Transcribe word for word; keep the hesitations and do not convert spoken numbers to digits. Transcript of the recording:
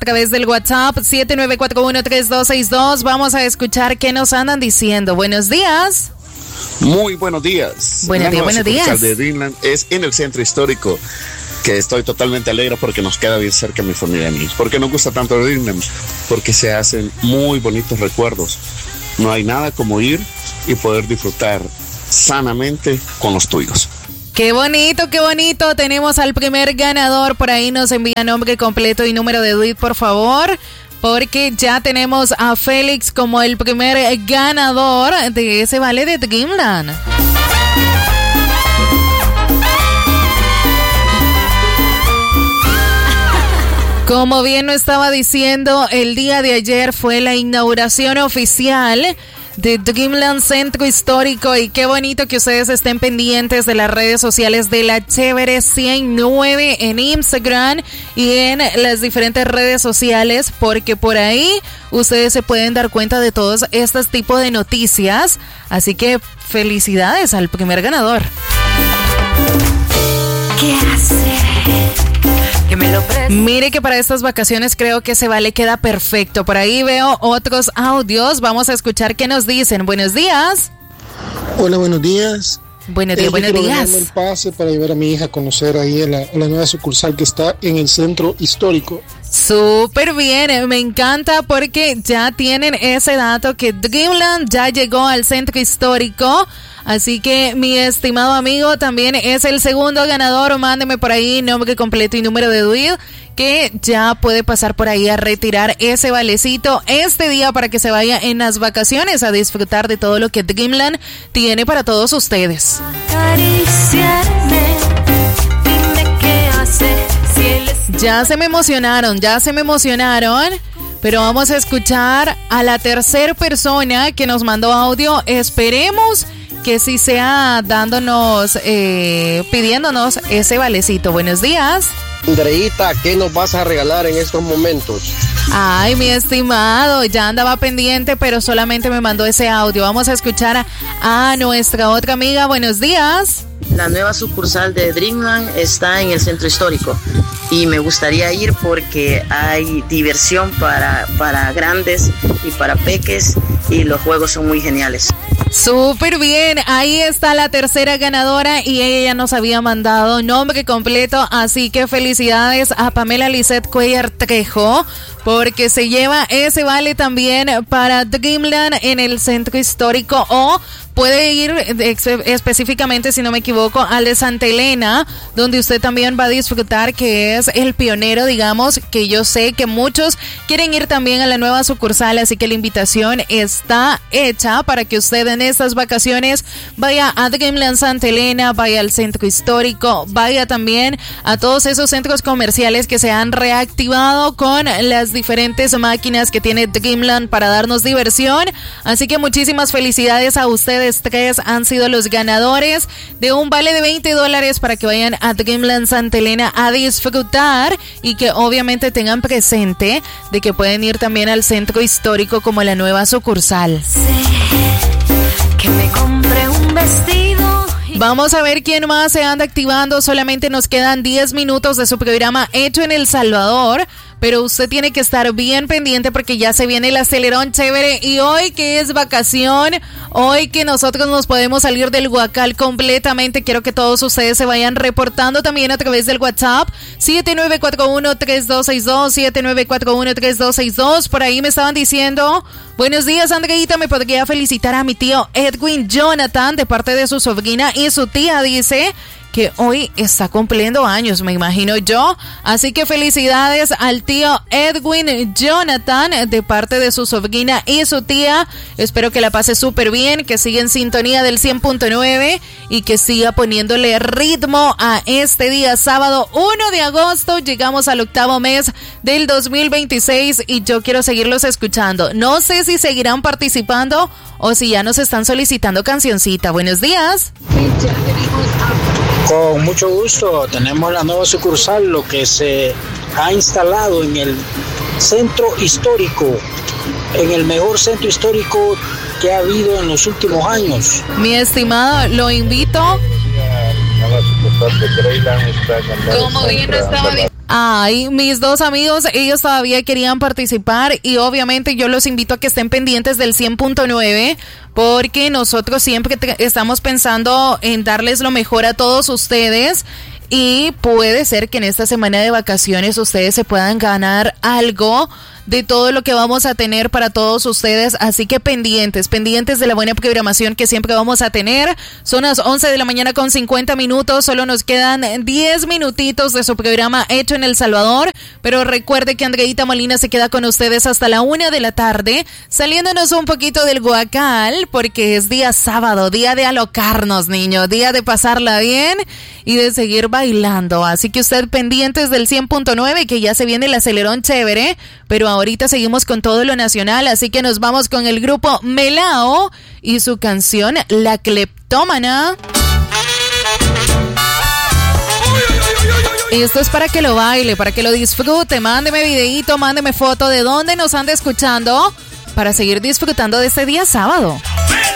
través del WhatsApp siete nueve cuatro uno tres dos seis dos. Vamos a escuchar qué nos andan diciendo. Buenos días. Muy buenos días. Buenos días, buenos días. De Dreamland es en el centro histórico, que estoy totalmente alegre porque nos queda bien cerca mi familia y a mí. ¿Por qué nos gusta tanto Dreamland? Porque se hacen muy bonitos recuerdos. No hay nada como ir y poder disfrutar sanamente con los tuyos. Qué bonito, qué bonito. Tenemos al primer ganador. Por ahí nos envía nombre completo y número de D U I T, por favor. Porque ya tenemos a Félix como el primer ganador de ese vale de Dreamland. Como bien lo estaba diciendo, el día de ayer fue la inauguración oficial de Dreamland Centro Histórico y qué bonito que ustedes estén pendientes de las redes sociales de La Chévere ciento nueve en Instagram y en las diferentes redes sociales, porque por ahí ustedes se pueden dar cuenta de todos estos tipos de noticias. Así que felicidades al primer ganador. ¿Qué hace? Que me lo preste. Mire que para estas vacaciones creo que ese vale queda perfecto. Por ahí veo otros audios. Vamos a escuchar qué nos dicen. Buenos días. Hola, buenos días. Buenos días, eh, buenos días. el pase para llevar a mi hija a conocer ahí a la, a la nueva sucursal que está en el centro histórico. Súper bien, me encanta porque ya tienen ese dato que Dreamland ya llegó al centro histórico. Así que mi estimado amigo también es el segundo ganador. Mándeme por ahí nombre completo y número de D U I T, que ya puede pasar por ahí a retirar ese valecito este día para que se vaya en las vacaciones a disfrutar de todo lo que Dreamland tiene para todos ustedes. Ya se me emocionaron, ya se me emocionaron. Pero vamos a escuchar a la tercera persona que nos mandó audio. Esperemos que sí sea dándonos, eh, pidiéndonos ese valecito. Buenos días. Andreita, ¿qué nos vas a regalar en estos momentos? Ay, mi estimado, ya andaba pendiente, pero solamente me mandó ese audio. Vamos a escuchar a, a nuestra otra amiga. Buenos días. La nueva sucursal de Dreamland está en el centro histórico y me gustaría ir porque hay diversión para, para grandes y para peques y los juegos son muy geniales. Súper bien, ahí está la tercera ganadora y ella ya nos había mandado nombre completo, así que felicidades a Pamela Lisset Cuellar Trejo porque se lleva ese vale también para Dreamland en el centro histórico, o puede ir específicamente, si no me equivoco, al de Santa Elena, donde usted también va a disfrutar, que es el pionero, digamos, que yo sé que muchos quieren ir también a la nueva sucursal, así que la invitación está hecha para que usted en estas vacaciones vaya a Dreamland Santa Elena, vaya al centro histórico, vaya también a todos esos centros comerciales que se han reactivado con las diferentes máquinas que tiene Dreamland para darnos diversión. Así que muchísimas felicidades a ustedes. Tres han sido los ganadores de un vale de veinte dólares para que vayan a Dreamland Santa Elena a disfrutar y que obviamente tengan presente de que pueden ir también al centro histórico como la nueva sucursal. Sé que me compré un vestido. Vamos a ver quién más se anda activando. Solamente nos quedan diez minutos de su programa Hecho en El Salvador. Pero usted tiene que estar bien pendiente porque ya se viene el acelerón chévere. Y hoy que es vacación, hoy que nosotros nos podemos salir del Guacal completamente, quiero que todos ustedes se vayan reportando también a través del WhatsApp siete nueve cuatro uno tres dos seis dos, siete nueve cuatro uno tres dos seis dos. Por ahí me estaban diciendo, buenos días Andreita, me podría felicitar a mi tío Edwin Jonathan de parte de su sobrina y su tía, dice que hoy está cumpliendo años, me imagino yo. Así que felicidades al tío Edwin Jonathan de parte de su sobrina y su tía. Espero que la pase súper bien, que siga en sintonía del cien punto nueve y que siga poniéndole ritmo a este día sábado uno de agosto. Llegamos al octavo mes del dos mil veintiséis y yo quiero seguirlos escuchando. No sé si seguirán participando o si ya nos están solicitando cancioncita. Buenos días. Con mucho gusto, tenemos la nueva sucursal, lo que se ha instalado en el centro histórico, en el mejor centro histórico que ha habido en los últimos años. Mi estimado, lo invito. Como bien estaba diciendo. Ay, mis dos amigos, ellos todavía querían participar y obviamente yo los invito a que estén pendientes del cien punto nueve porque nosotros siempre te- estamos pensando en darles lo mejor a todos ustedes y puede ser que en esta semana de vacaciones ustedes se puedan ganar algo de todo lo que vamos a tener para todos ustedes, así que pendientes, pendientes de la buena programación que siempre vamos a tener. Son las once de la mañana con cincuenta minutos, solo nos quedan diez minutitos de su programa Hecho en El Salvador, pero recuerde que Andreita Molina se queda con ustedes hasta la una de la tarde, saliéndonos un poquito del guacal, porque es día sábado, día de alocarnos, niños, día de pasarla bien y de seguir bailando, así que usted pendientes del cien punto nueve, que ya se viene el acelerón chévere, pero ahorita seguimos con todo lo nacional, así que nos vamos con el grupo Melao y su canción La Cleptómana. Esto es para que lo baile, para que lo disfrute. Mándeme videíto, mándeme foto de dónde nos anda escuchando para seguir disfrutando de este día sábado.